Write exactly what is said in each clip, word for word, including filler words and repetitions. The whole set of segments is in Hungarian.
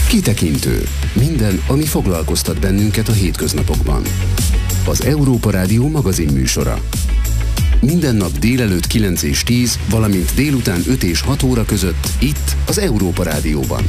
Kitekintő. Minden, ami foglalkoztat bennünket a hétköznapokban. Az Európa Rádió magazinműsora. Minden nap délelőtt kilenc és tíz, valamint délután öt és hat óra között itt az Európa Rádióban.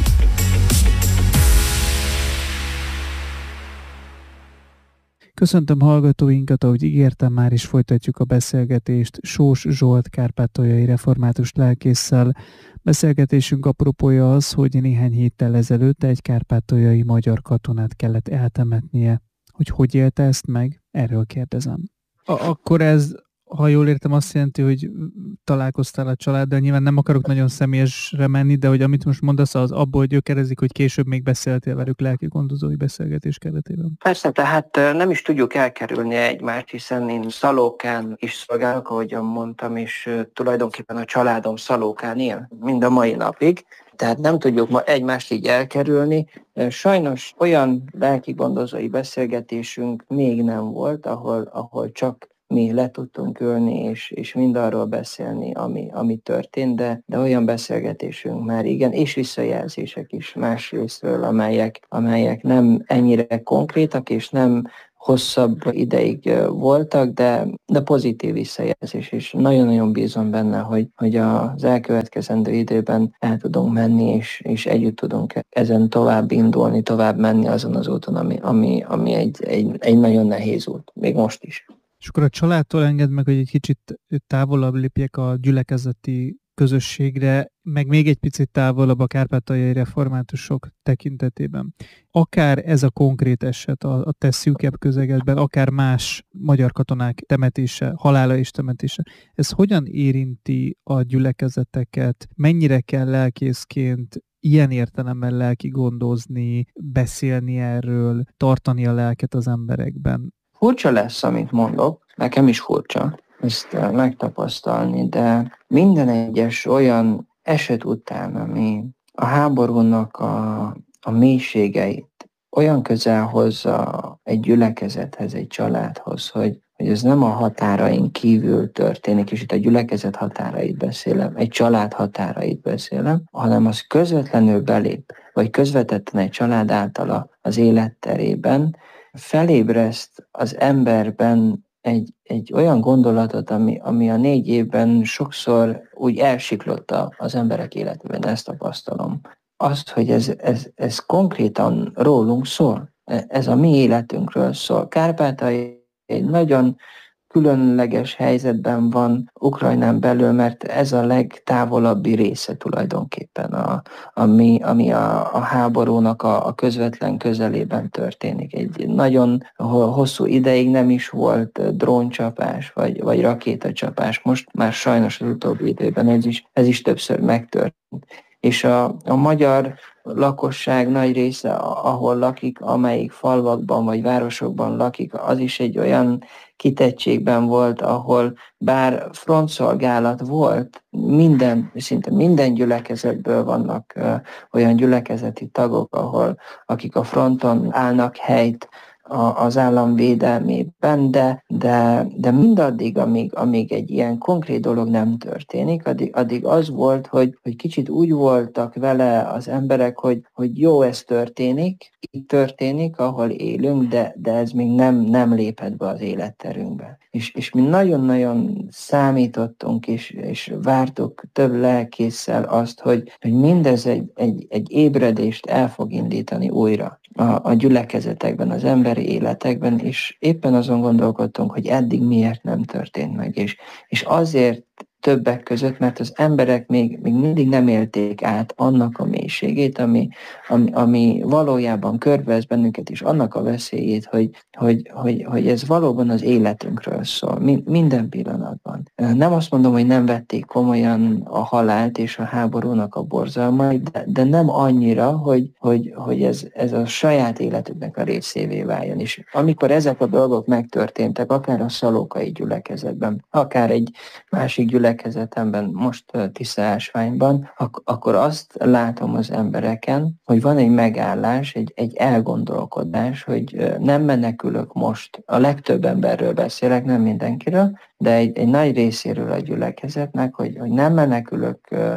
Köszöntöm hallgatóinkat, ahogy ígértem, már is folytatjuk a beszélgetést Sós Zsolt kárpátaljai református lelkésszel. Beszélgetésünk apropója az, hogy néhány héttel ezelőtt egy kárpátaljai magyar katonát kellett eltemetnie. Hogy hogy élte ezt meg? Erről kérdezem. A- akkor ez, ha jól értem, azt jelenti, hogy találkoztál a családdal, nyilván nem akarok nagyon személyesre menni, de hogy amit most mondasz, az abból gyökerezik, hogy később még beszéltél velük lelki gondozói beszélgetés keretében. Persze, tehát nem is tudjuk elkerülni egymást, hiszen én Szalókán is szolgálok, ahogyan mondtam, és tulajdonképpen a családom Szalókán él mind a mai napig. Tehát nem tudjuk ma egymást így elkerülni. Sajnos olyan lelki gondozói beszélgetésünk még nem volt, ahol, ahol csak mi le tudtunk ülni, és, és mindarról beszélni, ami, ami történt, de, de olyan beszélgetésünk már igen, és visszajelzések is más részről, amelyek, amelyek nem ennyire konkrétak, és nem hosszabb ideig voltak, de, de pozitív visszajelzés, és nagyon-nagyon bízom benne, hogy, hogy az elkövetkezendő időben el tudunk menni, és, és együtt tudunk ezen tovább indulni, tovább menni azon az úton, ami, ami, ami egy, egy, egy nagyon nehéz út, még most is. És akkor a családtól engedd meg, hogy egy kicsit távolabb lépjek a gyülekezeti közösségre, meg még egy picit távolabb a kárpátaljai reformátusok tekintetében. Akár ez a konkrét eset a, a te szűkebb közegedben, akár más magyar katonák temetése, halála és temetése, ez hogyan érinti a gyülekezeteket? Mennyire kell lelkészként ilyen értelemmel lelki gondozni, beszélni erről, tartani a lelket az emberekben? Furcsa lesz, amit mondok, nekem is furcsa ezt megtapasztalni, de minden egyes olyan eset után, ami a háborúnak a, a mélységeit olyan közel hozza egy gyülekezethez, egy családhoz, hogy, hogy ez nem a határain kívül történik, és itt a gyülekezet határait beszélem, egy család határait beszélem, hanem az közvetlenül belép, vagy közvetetten egy család által az életterében, felébreszt az emberben egy, egy olyan gondolatot, ami, ami a négy évben sokszor úgy elsiklott az emberek életében, ezt tapasztalom. Azt, hogy ez, ez, ez konkrétan rólunk szól, ez a mi életünkről szól. Kárpátaljai egy nagyon különleges helyzetben van Ukrajnán belül, mert ez a legtávolabbi része tulajdonképpen, a, ami, ami a, a háborúnak a, a közvetlen közelében történik. Egy nagyon hosszú ideig nem is volt dróncsapás, vagy, vagy rakétacsapás. Most már sajnos az utóbbi időben ez is, ez is többször megtörtént. És a, a magyar lakosság nagy része, ahol lakik, amelyik falvakban vagy városokban lakik, az is egy olyan kitettségben volt, ahol bár frontszolgálat volt, minden, szinte minden gyülekezetből vannak uh, olyan gyülekezeti tagok, ahol akik a fronton állnak helyt az állam védelmében, de, de, de mindaddig, amíg, amíg egy ilyen konkrét dolog nem történik, addig, addig az volt, hogy, hogy kicsit úgy voltak vele az emberek, hogy, hogy jó, ez történik, így történik, ahol élünk, de, de ez még nem, nem lépett be az életterünkbe. És, és mi nagyon-nagyon számítottunk, és, és vártuk több lelkésszel azt, hogy, hogy mindez egy, egy, egy ébredést el fog indítani újra a, a gyülekezetekben, az emberi életekben, és éppen azon gondolkodtunk, hogy eddig miért nem történt meg, és, és azért többek között, mert az emberek még, még mindig nem élték át annak a mélységét, ami, ami, ami valójában körbevesz bennünket, és annak a veszélyét, hogy, hogy, hogy, hogy ez valóban az életünkről szól, minden pillanatban. Nem azt mondom, hogy nem vették komolyan a halált és a háborúnak a borzalmait, de, de nem annyira, hogy, hogy, hogy ez, ez a saját életüknek a részévé váljon. És amikor ezek a dolgok megtörténtek, akár a szalókai gyülekezetben, akár egy másik gyülekezetben, gyülekezetemben, most Tiszaásványban, ak- akkor azt látom az embereken, hogy van egy megállás, egy, egy elgondolkodás, hogy nem menekülök most. A legtöbb emberről beszélek, nem mindenkiről, de egy, egy nagy részéről a gyülekezetnek, hogy, hogy nem menekülök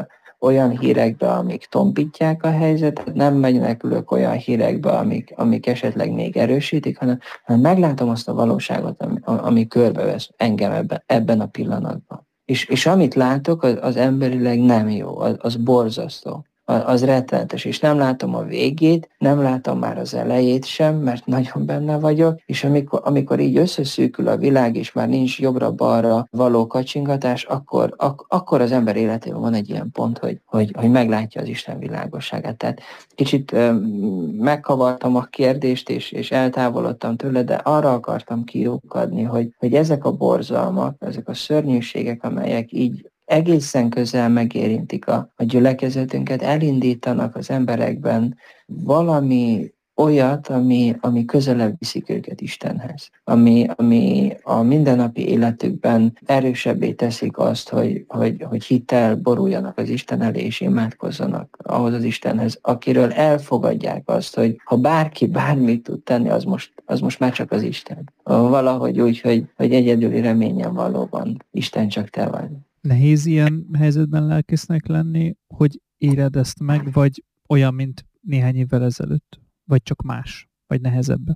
olyan hírekbe, amik tompítják a helyzetet, nem menekülök olyan hírekbe, amik, amik esetleg még erősítik, hanem, hanem meglátom azt a valóságot, ami, ami körbevesz engem ebben, ebben a pillanatban. És, és amit látok, az, az emberileg nem jó, az, az borzasztó. Az rettenetes, és nem látom a végét, nem látom már az elejét sem, mert nagyon benne vagyok, és amikor, amikor így összeszűkül a világ, és már nincs jobbra-balra való kacsingatás, akkor, ak, akkor az ember életében van egy ilyen pont, hogy, hogy, hogy meglátja az Isten világosságát. Tehát kicsit um, megkavartam a kérdést, és, és eltávolodtam tőle, de arra akartam kiukadni, hogy, hogy ezek a borzalmak, ezek a szörnyűségek, amelyek így egészen közel megérintik a, a gyülekezetünket, elindítanak az emberekben valami olyat, ami, ami közelebb viszik őket Istenhez. Ami, ami a mindennapi életükben erősebbé teszik azt, hogy, hogy, hogy hittel boruljanak az Isten elé és imádkozzanak ahhoz az Istenhez, akiről elfogadják azt, hogy ha bárki bármit tud tenni, az most, az most már csak az Isten. Valahogy úgy, hogy, hogy egyedüli reményen valóban Isten csak te vagy. Nehéz ilyen helyzetben lelkésznek lenni, hogy éred ezt meg, vagy olyan, mint néhány évvel ezelőtt? Vagy csak más? Vagy nehezebb?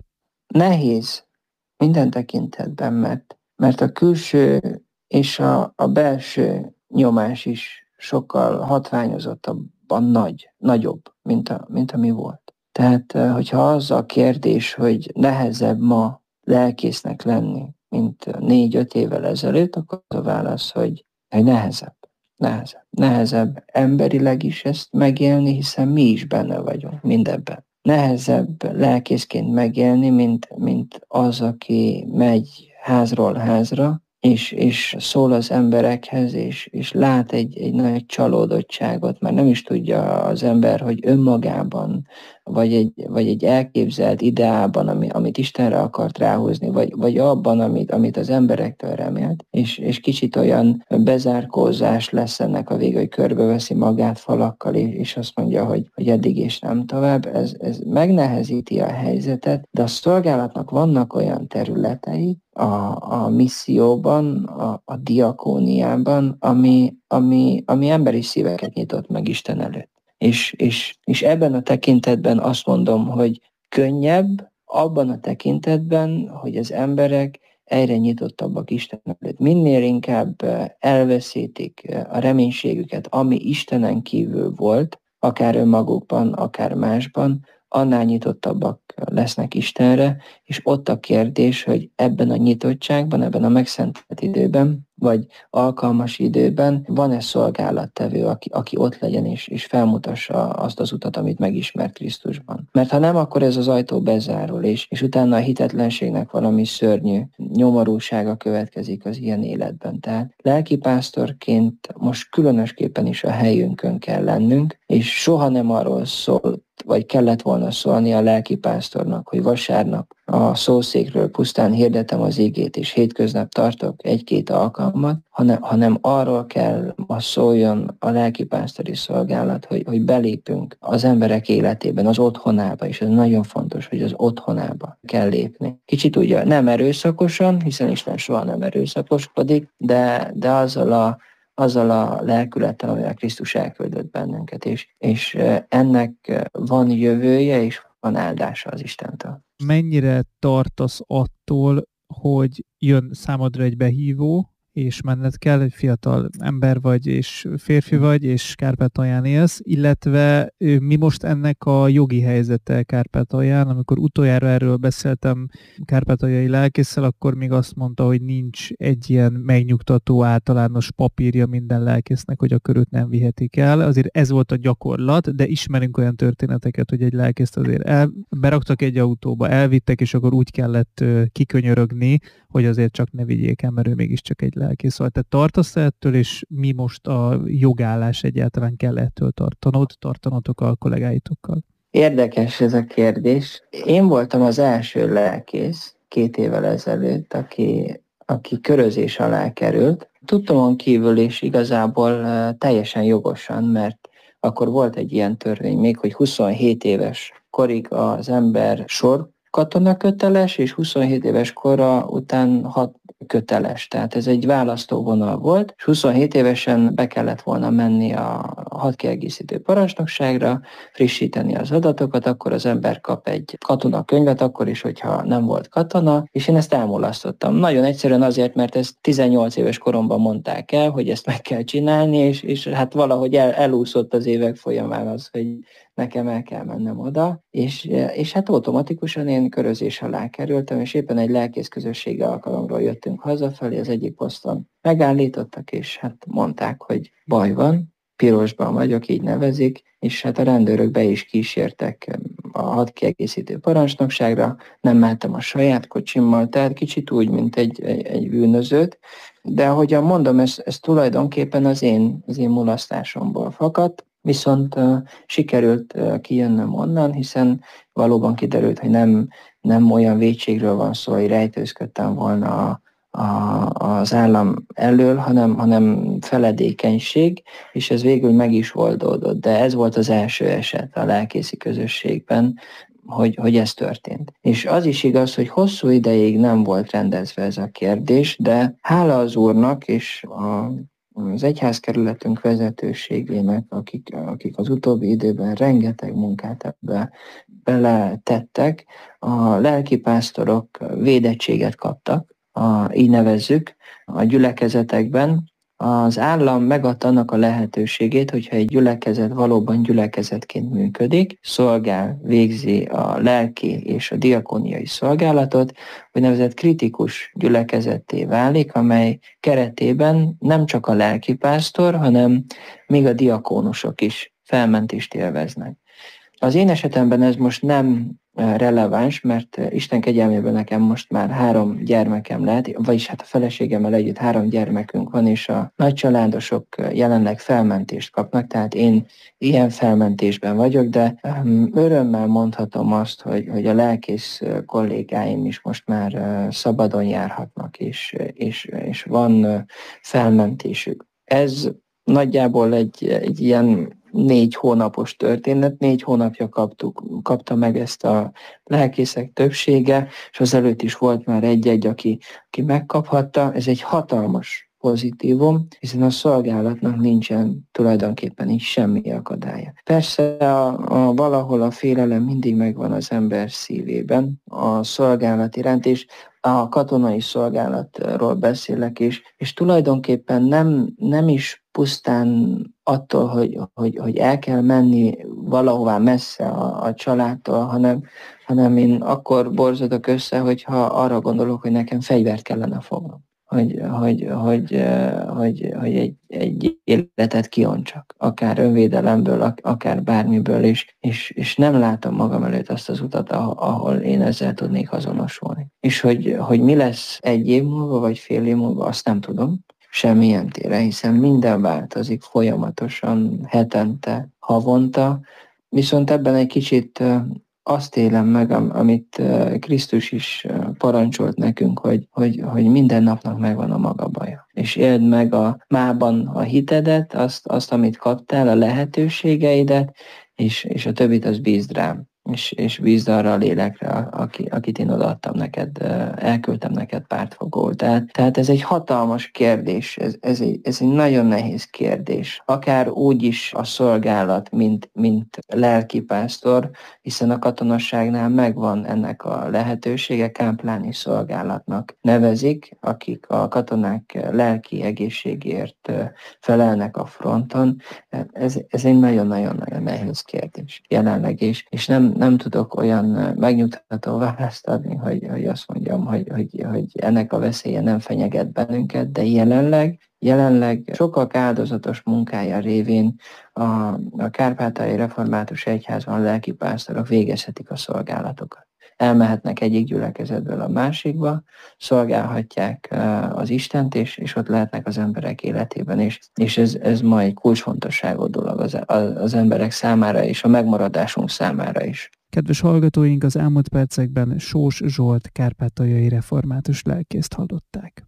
Nehéz minden tekintetben, mert, mert a külső és a, a belső nyomás is sokkal hatványozottabban nagy, nagyobb, mint, a, mint ami volt. Tehát, hogyha az a kérdés, hogy nehezebb ma lelkésznek lenni, mint négy-öt évvel ezelőtt, akkor az a válasz, hogy hogy nehezebb, nehezebb, nehezebb emberileg is ezt megélni, hiszen mi is benne vagyunk mindebben. Nehezebb lelkészként megélni, mint, mint az, aki megy házról házra, és, és szól az emberekhez, és, és lát egy, egy nagy csalódottságot, mert nem is tudja az ember, hogy önmagában, vagy egy, vagy egy elképzelt ideában, ami, amit Istenre akart ráhúzni, vagy, vagy abban, amit, amit az emberektől remélt, és, és kicsit olyan bezárkózás lesz ennek a vége, hogy körbeveszi magát falakkal, és azt mondja, hogy, hogy eddig és nem tovább. Ez, ez megnehezíti a helyzetet, de a szolgálatnak vannak olyan területei, A, a misszióban, a, a diakóniában, ami, ami, ami emberi szíveket nyitott meg Isten előtt. És, és, és ebben a tekintetben azt mondom, hogy könnyebb abban a tekintetben, hogy az emberek egyre nyitottabbak Isten előtt. Minél inkább elveszítik a reménységüket, ami Istenen kívül volt, akár önmagukban, akár másban, annál nyitottabbak lesznek Istenre, és ott a kérdés, hogy ebben a nyitottságban, ebben a megszentelt időben, vagy alkalmas időben van-e szolgálattevő, aki, aki ott legyen és, és felmutassa azt az utat, amit megismert Krisztusban. Mert ha nem, akkor ez az ajtó bezárul, és, és utána a hitetlenségnek valami szörnyű nyomorúsága következik az ilyen életben. Tehát lelkipásztorként most különösképpen is a helyünkön kell lennünk, és soha nem arról szól, vagy kellett volna szólni a lelkipásztornak, hogy vasárnap a szószékről pusztán hirdetem az igét, és hétköznap tartok egy-két alkalmat, hanem, hanem arról kell ma szóljon a lelkipásztori szolgálat, hogy, hogy belépünk az emberek életében, az otthonába, és ez nagyon fontos, hogy az otthonába kell lépni. Kicsit ugye nem erőszakosan, hiszen Isten soha nem erőszakoskodik, de, de azzal a azzal a lelkülettel, amivel Krisztus elküldött bennünket, és, és ennek van jövője, és van áldása az Istentől. Mennyire tartasz attól, hogy jön számodra egy behívó, és menned kell, egy fiatal ember vagy, és férfi vagy, és Kárpátalján élsz, illetve mi most ennek a jogi helyzete Kárpátalján? Amikor utoljára erről beszéltem kárpátaljai lelkésszel, akkor még azt mondta, hogy nincs egy ilyen megnyugtató általános papírja minden lelkésznek, hogy a köröt nem vihetik el. Azért ez volt a gyakorlat, de ismerünk olyan történeteket, hogy egy lelkészt azért el, beraktak egy autóba, elvittek, és akkor úgy kellett kikönyörögni, hogy azért csak ne vigyék el, mert ő mégiscsak egy lelkész. Szóval te tartasz ettől, és mi most a jogállás egyáltalán kell ettől tartanod, tartanotok a kollégáitokkal? Érdekes ez a kérdés. Én voltam az első lelkész két évvel ezelőtt, aki, aki körözés alá került. Tudtomon kívül is igazából teljesen jogosan, mert akkor volt egy ilyen törvény még, hogy huszonhét éves korig az ember sor katona köteles, és huszonhét éves kora után hat, köteles. Tehát ez egy választóvonal volt, és huszonhét évesen be kellett volna menni a hadkiegészítő parancsnokságra, frissíteni az adatokat, akkor az ember kap egy katonakönyvet, akkor is, hogyha nem volt katona, és én ezt elmulasztottam. Nagyon egyszerűen azért, mert ezt tizennyolc éves koromban mondták el, hogy ezt meg kell csinálni, és, és hát valahogy el, elúszott az évek folyamán az, hogy nekem el kell mennem oda, és, és hát automatikusan én körözés alá kerültem, és éppen egy lelkész közösségi alkalomról jöttünk hazafelé, az egyik poszton megállítottak, és hát mondták, hogy baj van, pirosban vagyok, így nevezik, és hát a rendőrök be is kísértek a hadkiegészítő parancsnokságra, nem mentem a saját kocsimmal, tehát kicsit úgy, mint egy, egy, egy bűnözőt, de ahogyan mondom, ez, ez tulajdonképpen az én, az én mulasztásomból fakadt, viszont uh, sikerült uh, kijönnöm onnan, hiszen valóban kiderült, hogy nem, nem olyan vétségről van szó, hogy rejtőzködtem volna a, a, az állam elől, hanem, hanem feledékenység, és ez végül meg is oldódott. De ez volt az első eset a lelkészi közösségben, hogy, hogy ez történt. És az is igaz, hogy hosszú ideig nem volt rendezve ez a kérdés, de hála az Úrnak és a az egyházkerületünk vezetőségének, akik, akik az utóbbi időben rengeteg munkát ebbe beletettek, a lelkipásztorok védettséget kaptak, a, így nevezzük, a gyülekezetekben. Az állam megadta annak a lehetőségét, hogyha egy gyülekezet valóban gyülekezetként működik, szolgál, végzi a lelki és a diakóniai szolgálatot, úgynevezett kritikus gyülekezetté válik, amely keretében nem csak a lelkipásztor, hanem még a diakónusok is felmentést élveznek. Az én esetemben ez most nem releváns, mert Isten kegyelméből nekem most már három gyermekem lehet, vagyis hát a feleségemmel együtt három gyermekünk van, és a nagycsaládosok jelenleg felmentést kapnak, tehát én ilyen felmentésben vagyok, de örömmel mondhatom azt, hogy, hogy a lelkész kollégáim is most már szabadon járhatnak, és, és, és van felmentésük. Ez nagyjából egy, egy ilyen négy hónapos történet, négy hónapja kaptuk, kapta meg ezt a lelkészek többsége, és azelőtt is volt már egy-egy, aki, aki megkaphatta. Ez egy hatalmas pozitívum, hiszen a szolgálatnak nincsen tulajdonképpen is semmi akadálya. Persze a, a, valahol a félelem mindig megvan az ember szívében, a szolgálat iránt, és a katonai szolgálatról beszélek is, és tulajdonképpen nem, nem is pusztán attól, hogy, hogy, hogy el kell menni valahová messze a, a családtól, hanem, hanem én akkor borzodok össze, hogyha arra gondolok, hogy nekem fegyvert kellene fognom. Hogy, hogy, hogy, hogy, hogy egy, egy életet kiontsak, akár önvédelemből, akár bármiből, és, és, és nem látom magam előtt azt az utat, ahol én ezzel tudnék azonosulni. És hogy, hogy mi lesz egy év múlva, vagy fél év múlva, azt nem tudom semmilyen téren, hiszen minden változik folyamatosan, hetente, havonta, viszont ebben egy kicsit azt élem meg, amit Krisztus is parancsolt nekünk, hogy, hogy, hogy minden napnak megvan a maga baja. És éld meg a mában a hitedet, azt, azt amit kaptál, a lehetőségeidet, és, és a többit az bízd rám. És, és bízd arra a lélekre, aki, akit én odaadtam neked, elküldtem neked pártfogóul. Tehát, tehát ez egy hatalmas kérdés, ez, ez, egy, ez egy nagyon nehéz kérdés. Akár úgy is a szolgálat, mint, mint lelkipásztor, hiszen a katonasságnál megvan ennek a lehetősége, kámpláni szolgálatnak nevezik, akik a katonák lelki egészségért felelnek a fronton. Ez, ez egy nagyon-nagyon-nagyon nehéz kérdés jelenleg is, és nem nem tudok olyan megnyugtató választ adni, hogy, hogy azt mondjam, hogy, hogy, hogy ennek a veszélye nem fenyeget bennünket, de jelenleg, jelenleg sokak áldozatos munkája révén a, a Kárpátaljai Református Egyházban a lelkipásztorok végezhetik a szolgálatokat. Elmehetnek egyik gyülekezetből a másikba, szolgálhatják az Istent, és, és ott lehetnek az emberek életében is. És ez, ez ma egy kulcsfontosságú dolog az, az emberek számára és a megmaradásunk számára is. Kedves hallgatóink, az elmúlt percekben Sós Zsolt kárpátaljai református lelkészt hallották.